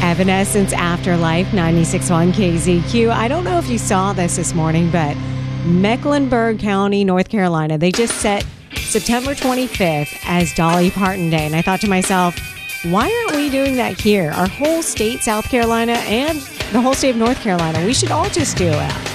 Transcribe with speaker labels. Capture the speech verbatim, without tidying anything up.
Speaker 1: Evanescence Afterlife, ninety-six point one K Z Q. I don't know if you saw this this morning, but Mecklenburg County, North Carolina, they just set September twenty-fifth as Dolly Parton Day. And I thought to myself, why aren't we doing that here? Our whole state, South Carolina, and the whole state of North Carolina, we should all just do it.